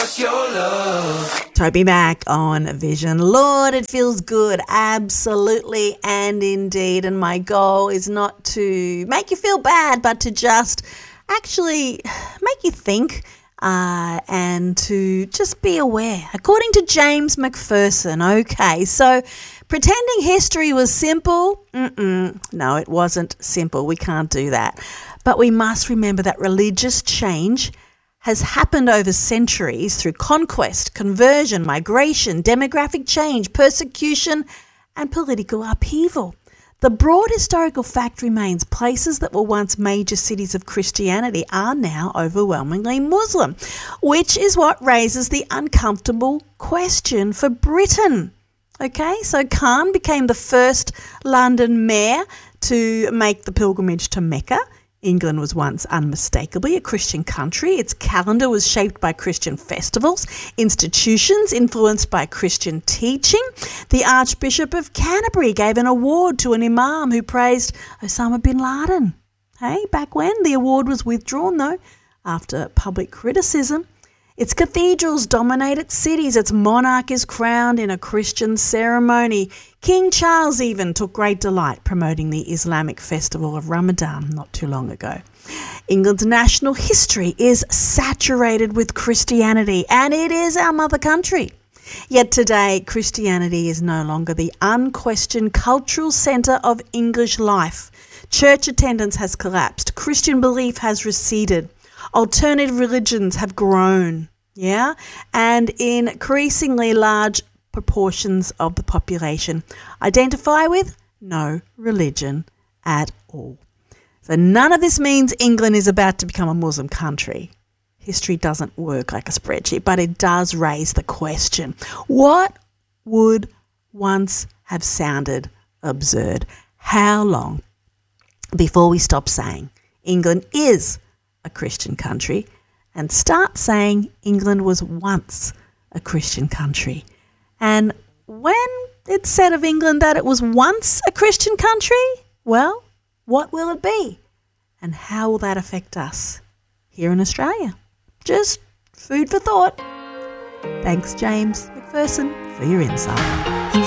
us your love. Toby Mac on Vision. Lord, it feels good. Absolutely and indeed. And my goal is not to make you feel bad, but to just actually make you think and to just be aware. According to James McPherson, okay, so pretending history was simple? No, it wasn't simple. We can't do that. But we must remember that religious change has happened over centuries through conquest, conversion, migration, demographic change, persecution, and political upheaval. The broad historical fact remains places that were once major cities of Christianity are now overwhelmingly Muslim, which is what raises the uncomfortable question for Britain. Okay, so Khan became the first London mayor to make the pilgrimage to Mecca. England was once unmistakably a Christian country. Its calendar was shaped by Christian festivals, institutions influenced by Christian teaching. The Archbishop of Canterbury gave an award to an imam who praised Osama bin Laden. Hey, back when? The award was withdrawn, though, after public criticism. Its cathedrals dominate its cities. Its monarch is crowned in a Christian ceremony. King Charles even took great delight promoting the Islamic festival of Ramadan not too long ago. England's national history is saturated with Christianity, and it is our mother country. Yet today, Christianity is no longer the unquestioned cultural centre of English life. Church attendance has collapsed. Christian belief has receded. Alternative religions have grown, and increasingly large proportions of the population identify with no religion at all. So none of this means England is about to become a Muslim country. History doesn't work like a spreadsheet, but it does raise the question, what would once have sounded absurd? How long before we stop saying England is a Christian country and start saying England was once a Christian country? And when it's said of England that it was once a Christian country, well, what will it be? And how will that affect us here in Australia? Just food for thought. Thanks, James McPherson, for your insight.